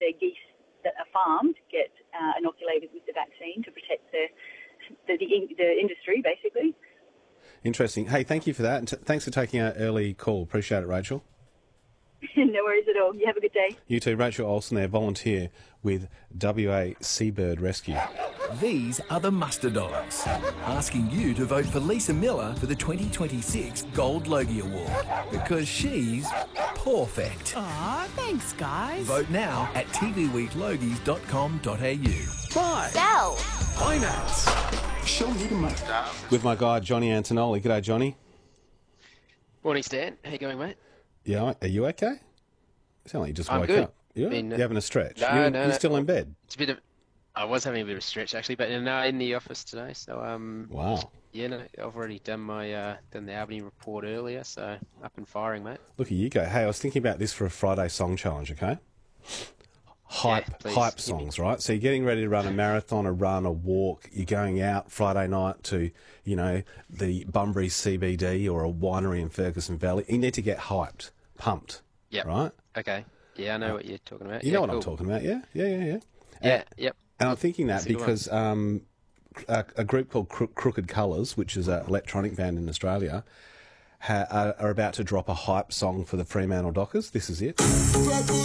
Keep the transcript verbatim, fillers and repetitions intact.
their geese that are farmed get uh, inoculated with the vaccine to protect the, the, the, the industry, basically. Interesting. Hey, thank you for that. And t- thanks for taking our early call. Appreciate it, Rachel. No worries at all. You have a good day. You too. Rachel Olsen there, volunteer with W A Seabird Rescue. These are the Muster Dogs, asking you to vote for Lisa Miller for the twenty twenty-six Gold Logie Award, because she's perfect. Aw, thanks, guys. Vote now at t v week logies dot com dot a u. Buy. Sell. Finance. Show me the money. With my guy, Johnny Antonelli. G'day, Johnny. Morning, Stan. How you going, mate? Yeah, are you okay? You sound like you just I'm woke good. up. Yeah? Been, uh, You're having a stretch? No, you, no, You're no. still in bed? It's a bit of... I was having a bit of a stretch, actually, but no, in the office today, so... um. Wow. Yeah, no, I've already done my uh, done the Albany report earlier, so up and firing, mate. Look at you go. Hey, I was thinking about this for a Friday song challenge, okay? Hype, Yeah, please. hype songs, right? So you're getting ready to run a marathon, a run, a walk. You're going out Friday night to, you know, the Bunbury C B D or a winery in Ferguson Valley. You need to get hyped, pumped, Yep. right? Okay. Yeah, I know what you're talking about. You yeah, know what cool. I'm talking about, yeah? Yeah, yeah, yeah. Yeah, And, yep. and I'm thinking that That's a good because um, a, a group called Cro- Crooked Colours, which is an electronic band in Australia, ha- are, are about to drop a hype song for the Fremantle Dockers. This is it.